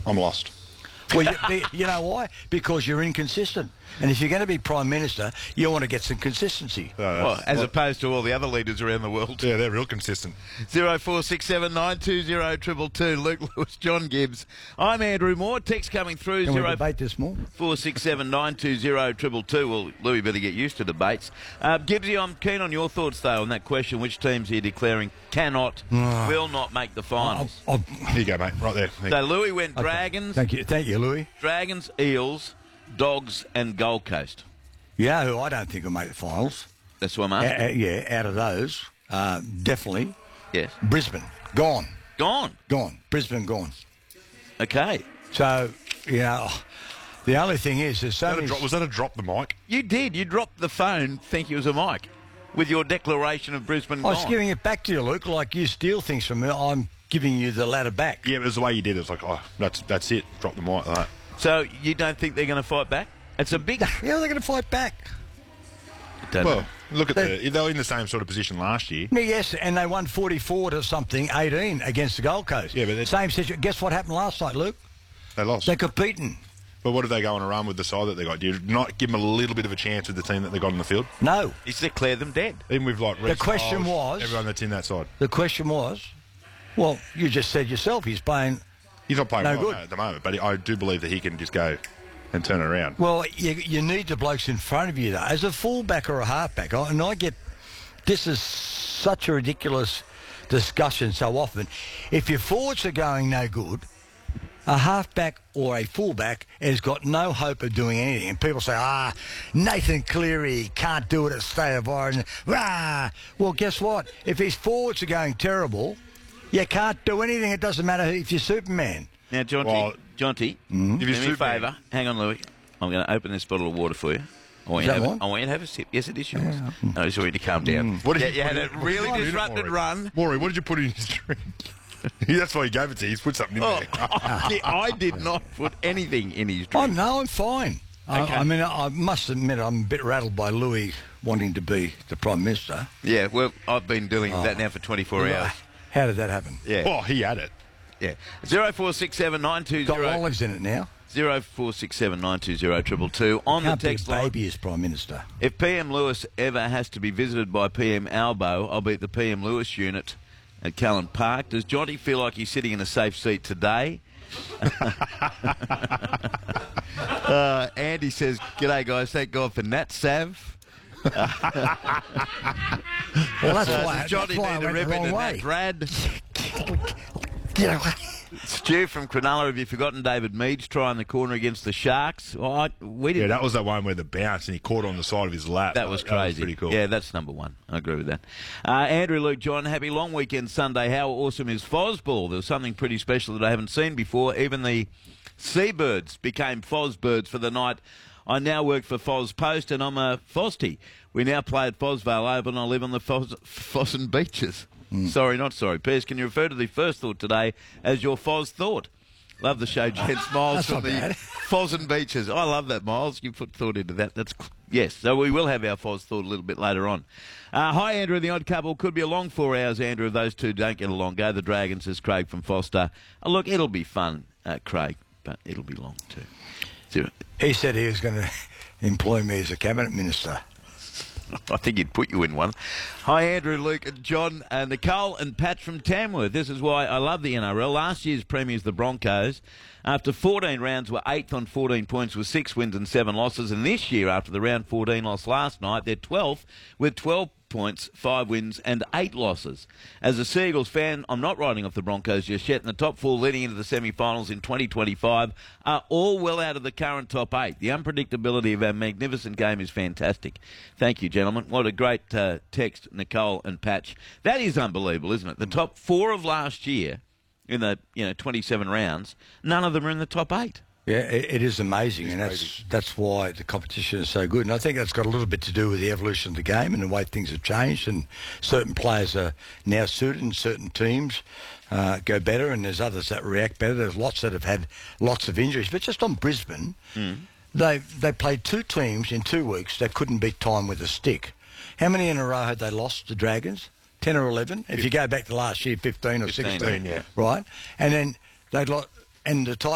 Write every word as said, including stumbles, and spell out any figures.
I'm lost. Well, you, you know why? Because you're inconsistent. And if you're going to be Prime Minister, you want to get some consistency. Uh, Well, as opposed to all the other leaders around the world. yeah, they're real consistent. Zero four six seven nine two zero triple two. Luke Lewis, John Gibbs. I'm Andrew Moore. Text coming through. Can we Zero debate this more? four six seven nine two zero triple two. Well, Louis better get used to debates. Uh, Gibbsy, I'm keen on your thoughts though on that question. Which teams are you declaring cannot, will not make the finals? I'll, Here you go, mate. Right there. There you So go. Louis went Okay. Dragons, Thank you, thank you, Louis. Dragons, Eels, Dogs, and Gold Coast. You know who I don't think will make the finals? That's what I'm Uh, asking. uh, yeah, out of those, uh, definitely Yes, Brisbane. Gone. gone. Gone. Brisbane gone. Okay, So, you know, the only thing is there's so Was that a many... drop- was that a drop the mic? you did. You dropped the phone, think it was a mic, with your declaration of Brisbane I gone. was giving it back to you, Luke, like you steal things from me. I'm giving you the ladder back. Yeah, it was the way you did it. It's like, oh, that's that's it. Drop the mic like that. So you don't think they're going to fight back? It's a big. Yeah, they're going to fight back. Don't Well, know. look at the... They were in the same sort of position last year. Yeah, yes, and they won forty-four to something, eighteen against the Gold Coast. Yeah, but that's- Same situation. Guess what happened last night, Luke? They lost. They got beaten. But what did they go on a run with the side that they got? Do you not give them a little bit of a chance with the team that they got on the field? No. He's declared them dead. Even with like Reece question Miles, was- everyone that's in that side. The question was, well, you just said yourself, he's playing... He's not playing No well good. at the moment, but I do believe that he can just go and turn it around. Well, you, you need the blokes in front of you, though. As a fullback or a halfback, I- and I get... This is such a ridiculous discussion so often. If your forwards are going no good, a halfback or a fullback has got no hope of doing anything. And people say, ah, Nathan Cleary can't do it at State of Origin. Rah! Well, guess what? If his forwards are going terrible, you can't do anything. It doesn't matter if you're Superman. Now, Jonty, Well, Jonty, if do you're me a Superman- favour. Hang on, Louis. I'm going to open this bottle of water for you. I want, Is you to that have, one? a- I want you to have a sip. Yes, it is yours. No, I just want you to calm down. What did yeah, you you put had in a it? What really did you put in it, disrupted Maury? run. Maury, what did you put in his drink? That's why he gave it to you. He's put something in Oh, there. I, I did not put anything in his Oh, drink. no, I'm fine. I- Okay. I, mean, I must admit I'm a bit rattled by Louis wanting to be the Prime Minister. Yeah, well, I've been dealing with that now for twenty-four hours. How did that happen? Yeah, Oh, he had it. yeah. Zero four six seven nine two Got zero olives in it now. zero four six seven nine two zero triple two on the Can't be a text line. baby as Prime Minister. If P M Lewis ever has to be visited by P M Albo, I'll be at the P M Lewis unit at Callan Park. Does Jonty feel like he's sitting in a safe seat today? uh, Andy says, "G'day guys, thank God for Nat Sav." Well, that's Uh, why, does Jonty that's why I need a went the rip wrong into way. Nat Rad? You know, Stu from Cronulla, have you forgotten David Mead's try in the corner against the Sharks? Oh, I, we Yeah, didn't. that was that one where the bounce and he caught on the side of his lap. That was crazy. pretty cool. Yeah, that's number one. I agree with that. Uh, Andrew, Luke, John, happy long weekend Sunday. How awesome is Fozball? There was something pretty special that I haven't seen before. Even the Seabirds became Fozbirds for the night. I now work for Foz Post and I'm a Fosty. We now play at Fosvale Oval and I live on the Fos- Fossen Beaches. Hmm. Sorry, not sorry. Piers, can you refer to the first thought today as your Foz thought? Love the show, gents. Miles That's from not the bad. Fossen Beaches. I love that, Miles. You put thought into that. That's yes. So we will have our Foz thought a little bit later on. Uh, hi, Andrew. The odd couple could be a long four hours. Andrew, if those two don't get along, go the Dragons. Says Craig from Foster. Uh, look, it'll be fun, uh, Craig, but it'll be long too. So, he said he was going to employ me as a cabinet minister. I think he'd put you in one. Hi, Andrew, Luke, and John, uh, Nicole, and Pat from Tamworth. This is why I love the N R L. Last year's premiers, the Broncos, after fourteen rounds, were eighth on fourteen points with six wins and seven losses. And this year, after the round fourteen loss last night, they're twelfth with twelve points, five wins and eight losses. As a Seagulls fan, I'm not writing off the Broncos just yet, and the top four leading into the semi-finals in twenty twenty-five are all well out of the current top eight. The unpredictability of our magnificent game is fantastic. Thank you, gentlemen. What a great uh, text, Nicole and Patch. That is unbelievable, isn't it? The top four of last year in the you know twenty-seven rounds, none of them are in the top eight. Yeah, it, it is amazing, and that's that's why the competition is so good. And I think that's got a little bit to do with the evolution of the game and the way things have changed. And certain players are now suited, and certain teams uh, go better, and there's others that react better. There's lots that have had lots of injuries, but just on Brisbane, mm. they they played two teams in two weeks that couldn't beat time with a stick. How many in a row had they lost? The Dragons, ten or eleven. If you go back to last year, fifteen or fifteen, sixteen, yeah. right? And then they'd lost, and the